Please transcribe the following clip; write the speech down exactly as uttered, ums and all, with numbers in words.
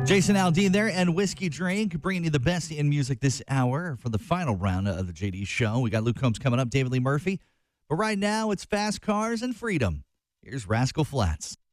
Jason Aldean there and Whiskey Drink bringing you the best in music this hour for the final round of the J D Show. We got Luke Combs coming up, David Lee Murphy. But right now, it's Fast Cars and Freedom. Here's Rascal Flatts.